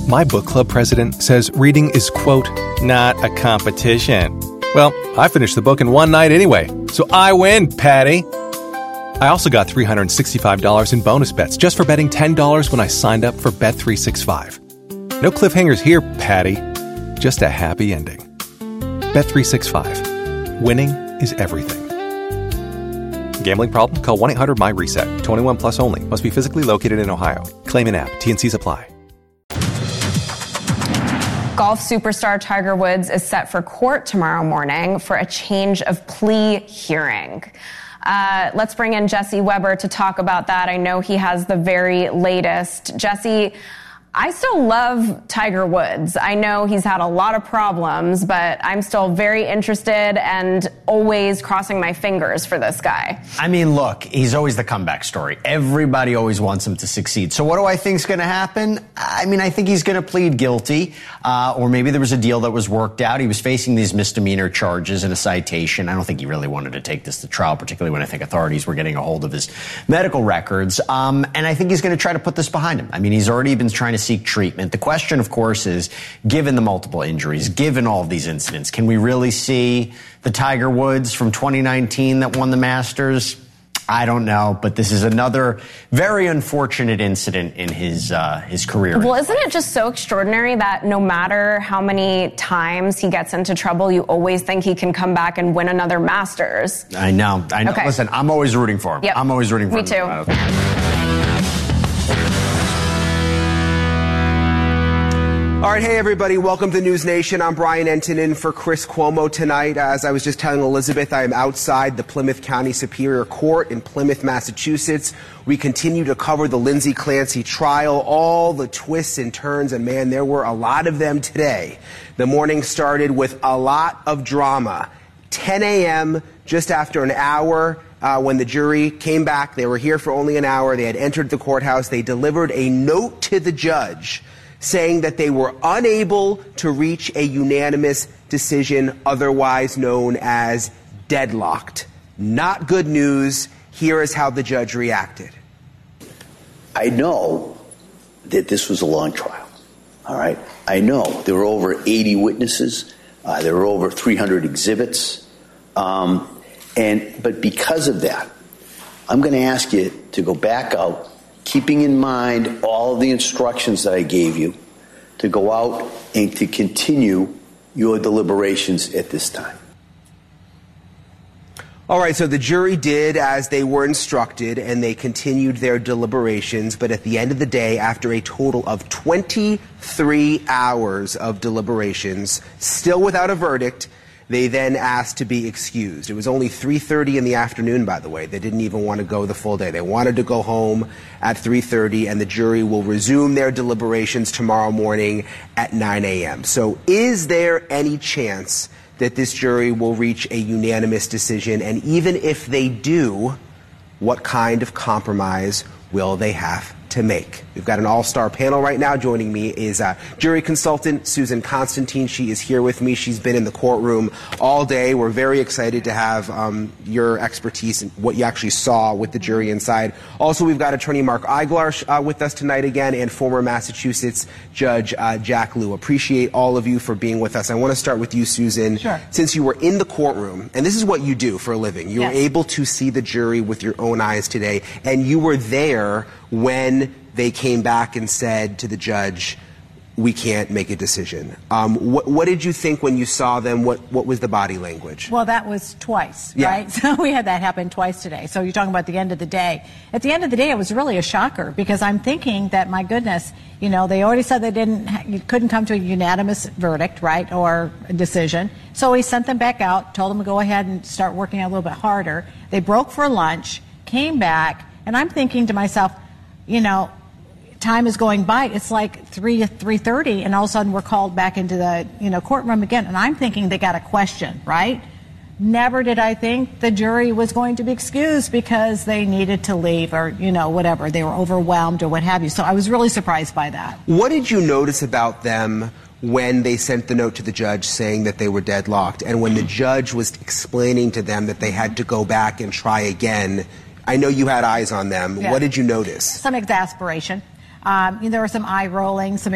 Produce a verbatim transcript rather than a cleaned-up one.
My book club president says reading is, quote, not a competition. Well, I finished the book in one night anyway, so I win, Patty. I also got three hundred sixty-five dollars in bonus bets just for betting ten dollars when I signed up for Bet three sixty-five. No cliffhangers here, Patty. Just a happy ending. Bet three sixty-five. Winning is everything. Gambling problem? Call one eight hundred M Y reset. twenty-one plus only. Must be physically located in Ohio. Claim in app. T N Cs apply. Golf superstar Tiger Woods is set for court tomorrow morning for a change of plea hearing. Uh, let's bring in Jesse Weber to talk about that. I know he has the very latest. Jesse, I still love Tiger Woods. I know he's had a lot of problems, but I'm still very interested and always crossing my fingers for this guy. I mean, look, he's always the comeback story. Everybody always wants him to succeed. So what do I think is going to happen? I mean, I think he's going to plead guilty, uh, or maybe there was a deal that was worked out. He was facing these misdemeanor charges and a citation. I don't think he really wanted to take this to trial, particularly when I think authorities were getting a hold of his medical records. Um, and I think he's going to try to put this behind him. I mean, he's already been trying to seek treatment. The question, of course, is, given the multiple injuries, given all of these incidents, can we really see the Tiger Woods from twenty nineteen that won the Masters? I don't know, but this is another very unfortunate incident in his uh, his career. Well, isn't it just so extraordinary that no matter how many times he gets into trouble, you always think he can come back and win another Masters? I know. I know. Okay. Listen, I'm always rooting for him. Yep. I'm always rooting for Me him. too. All right, hey everybody, welcome to News Nation. I'm Brian Enton in for Chris Cuomo tonight. As I was just telling Elizabeth, I am outside the Plymouth County Superior Court in Plymouth, Massachusetts. We continue to cover the Lindsay Clancy trial, all the twists and turns, and man, there were a lot of them today. The morning started with a lot of drama. ten a.m., just after an hour, uh, when the jury came back, they were here for only an hour, they had entered the courthouse, they delivered a note to the judge saying that they were unable to reach a unanimous decision, otherwise known as deadlocked. Not good news. Here is how the judge reacted. I know that this was a long trial, all right? I know there were over eighty witnesses. Uh, there were over three hundred exhibits. Um, and but because of that, I'm going to ask you to go back out, keeping in mind all of the instructions that I gave you, to go out and to continue your deliberations at this time. All right, so the jury did as they were instructed, and they continued their deliberations. But at the end of the day, after a total of twenty-three hours of deliberations, still without a verdict, they then asked to be excused. It was only three thirty in the afternoon, by the way. They didn't even want to go the full day. They wanted to go home at three thirty, and the jury will resume their deliberations tomorrow morning at nine a.m. So is there any chance that this jury will reach a unanimous decision? And even if they do, what kind of compromise will they have to make? We've got an all-star panel right now. Joining me is uh, jury consultant Susan Constantine. She is here with me. She's been in the courtroom all day. We're very excited to have um, your expertise and what you actually saw with the jury inside. Also, we've got attorney Mark Eiglarsh uh, with us tonight again, and former Massachusetts Judge uh, Jack Lew. Appreciate all of you for being with us. I want to start with you, Susan. Sure. Since you were in the courtroom, and this is what you do for a living, you Yes. were able to see the jury with your own eyes today, and you were there when they came back and said to the judge, we can't make a decision. Um, what, what did you think when you saw them? What, what was the body language? Well, that was twice, Yeah. right? So we had that happen twice today. So you're talking about the end of the day. At the end of the day, it was really a shocker because I'm thinking that, my goodness, you know, they already said they didn't, you couldn't come to a unanimous verdict, right, or a decision. So he sent them back out, told them to go ahead and start working a little bit harder. They broke for lunch, came back, and I'm thinking to myself, you know, time is going by. It's like three three thirty, and all of a sudden we're called back into the you know courtroom again. And I'm thinking they got a question, right? Never did I think the jury was going to be excused because they needed to leave or you know whatever. They were overwhelmed or what have you. So I was really surprised by that. What did you notice about them when they sent the note to the judge saying that they were deadlocked, and when the judge was explaining to them that they had to go back and try again? I know you had eyes on them. Yeah. What did you notice? Some exasperation. Um, there was some eye rolling, some